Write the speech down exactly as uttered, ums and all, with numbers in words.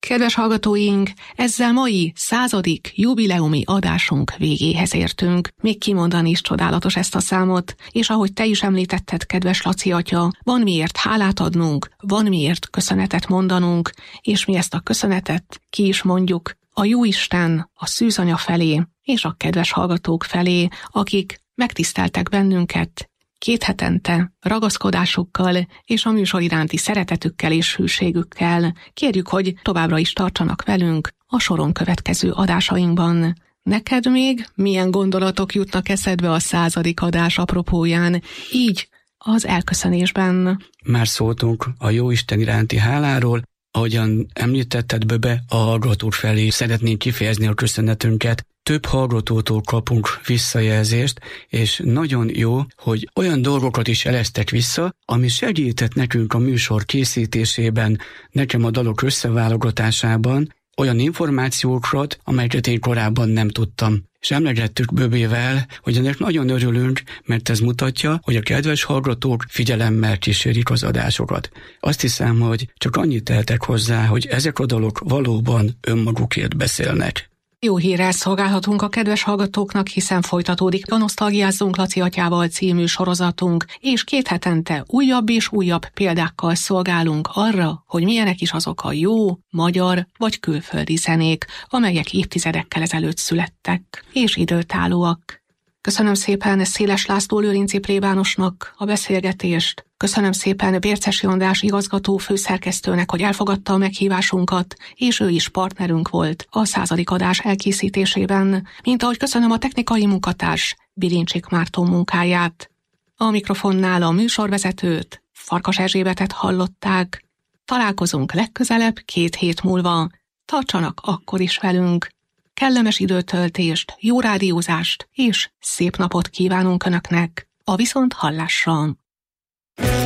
Kedves hallgatóink, ezzel mai századik jubileumi adásunk végéhez értünk. Még kimondani is csodálatos ezt a számot, és ahogy te is említetted, kedves Laci atya, van miért hálát adnunk, van miért köszönetet mondanunk, és mi ezt a köszönetet ki is mondjuk a Jóisten, a szűzanya felé, és a kedves hallgatók felé, akik megtiszteltek bennünket két hetente ragaszkodásukkal és a műsor iránti szeretetükkel és hűségükkel. Kérjük, hogy továbbra is tartsanak velünk a soron következő adásainkban. Neked még milyen gondolatok jutnak eszedbe a századik adás apropóján, így az elköszönésben? Már szóltunk a Jóisten iránti háláról, ahogyan említetted, Böbe, a hallgatók felé szeretnénk kifejezni a köszönetünket. Több hallgatótól kapunk visszajelzést, és nagyon jó, hogy olyan dolgokat is jeleztek vissza, ami segített nekünk a műsor készítésében, nekem a dalok összeválogatásában, olyan információkat, amelyeket én korábban nem tudtam. És emlegettük Böbével, hogy ennek nagyon örülünk, mert ez mutatja, hogy a kedves hallgatók figyelemmel kísérik az adásokat. Azt hiszem, hogy csak annyit tehetek hozzá, hogy ezek a dalok valóban önmagukért beszélnek. Jó hírrel szolgálhatunk a kedves hallgatóknak, hiszen folytatódik a Nosztalgiázzunk Laci atyával című sorozatunk, és két hetente újabb és újabb példákkal szolgálunk arra, hogy milyenek is azok a jó, magyar vagy külföldi zenék, amelyek évtizedekkel ezelőtt születtek, és időtállóak. Köszönöm szépen Széles László lőrinci plébánosnak a beszélgetést. Köszönöm szépen Bércesi András igazgató főszerkesztőnek, hogy elfogadta a meghívásunkat, és ő is partnerünk volt a századik adás elkészítésében, mint ahogy köszönöm a technikai munkatárs Bilincsik Márton munkáját. A mikrofonnál a műsorvezetőt, Farkas Erzsébetet hallották. Találkozunk legközelebb két hét múlva. Tartsanak akkor is velünk. Kellemes időtöltést, jó rádiózást és szép napot kívánunk Önöknek. A viszont hallásra!